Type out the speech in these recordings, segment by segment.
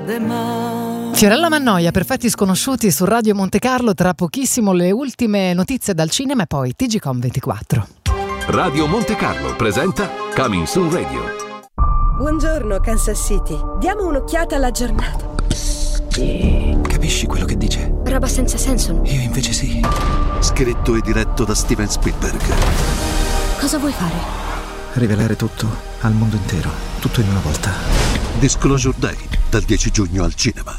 Fiorella Mannoia, Perfetti Sconosciuti su Radio Monte Carlo. Tra pochissimo le ultime notizie dal cinema e poi TGcom 24. Radio Monte Carlo presenta Coming Soon Radio. Buongiorno Kansas City, diamo un'occhiata alla giornata. Capisci quello che dice? Roba senza senso. Io invece sì. Scritto e diretto da Steven Spielberg. Cosa vuoi fare? Rivelare tutto al mondo intero, tutto in una volta. Disclosure Day, dal 10 giugno al cinema.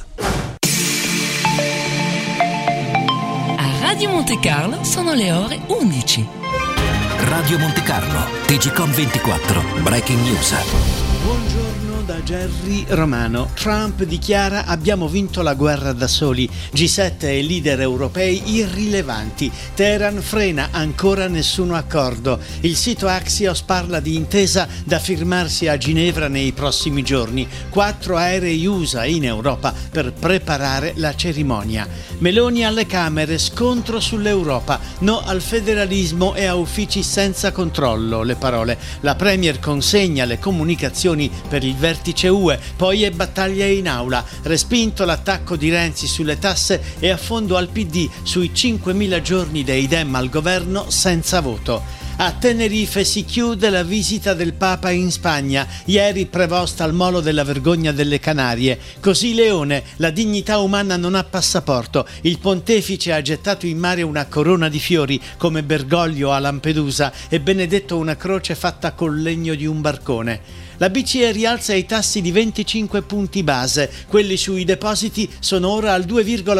A Radio Monte Carlo sono le ore 11. Radio Monte Carlo, TGcom 24, Breaking News. Buongiorno da Gerry Romano. Trump dichiara: abbiamo vinto la guerra da soli. G7 e leader europei irrilevanti. Teheran frena, ancora nessun accordo. Il sito Axios parla di intesa da firmarsi a Ginevra nei prossimi giorni. 4 aerei USA in Europa per preparare la cerimonia. Meloni alle Camere, scontro sull'Europa. No al federalismo e a uffici senza controllo. Le parole. La Premier consegna le comunicazioni per il vertice UE, poi è battaglia in aula. Respinto l'attacco di Renzi sulle tasse e affondo al PD sui 5.000 giorni dei Dem al governo senza voto. A Tenerife si chiude la visita del Papa in Spagna. Ieri prevosta al Molo della Vergogna delle Canarie. Così Leone, la dignità umana non ha passaporto. Il pontefice ha gettato in mare una corona di fiori come Bergoglio a Lampedusa e Benedetto una croce fatta col legno di un barcone. La BCE rialza i tassi di 25 punti base, quelli sui depositi sono ora al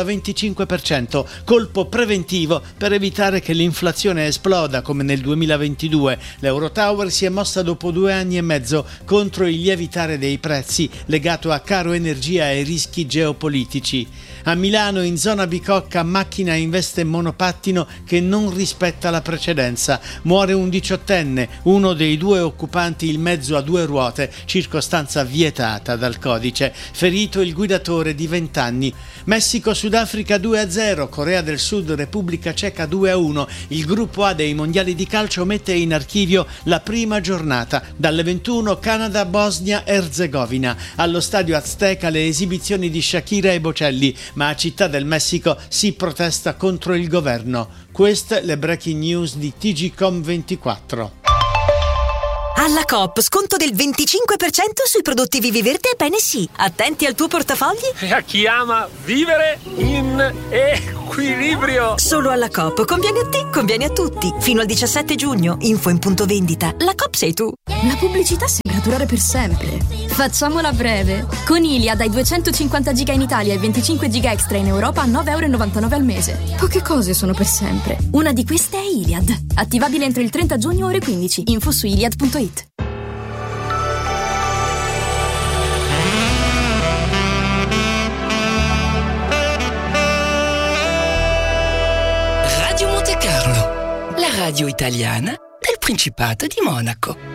2,25%, colpo preventivo per evitare che l'inflazione esploda come nel 2022. L'Eurotower si è mossa dopo 2 anni e mezzo contro il lievitare dei prezzi legato a caro energia e rischi geopolitici. A Milano, in zona Bicocca, macchina investe monopattino che non rispetta la precedenza. Muore un 18enne, uno dei 2 occupanti il mezzo a 2 ruote, circostanza vietata dal codice. Ferito il guidatore di 20 anni. Messico-Sudafrica 2-0, Corea del Sud, Repubblica Ceca 2-1. Il gruppo A dei mondiali di calcio mette in archivio la prima giornata. Dalle 21 Canada-Bosnia-Erzegovina. Allo stadio Azteca le esibizioni di Shakira e Bocelli, ma a Città del Messico si protesta contro il governo. Queste le breaking news di TGcom 24. Alla Coop, sconto del 25% sui prodotti Vivi Verde e Bene Sì. Attenti al tuo portafogli. E a chi ama vivere in equilibrio. Solo alla Coop. Conviene a te, conviene a tutti. Fino al 17 giugno. Info in punto vendita. La Coop sei tu. La pubblicità sembra durare per sempre. Facciamola breve. Con Iliad hai 250 giga in Italia e 25 giga extra in Europa a 9,99€ al mese. Poche cose sono per sempre. Una di queste è Iliad. Attivabile entro il 30 giugno ore 15. Info su iliad.it. Radio Monte Carlo, la radio italiana del Principato di Monaco.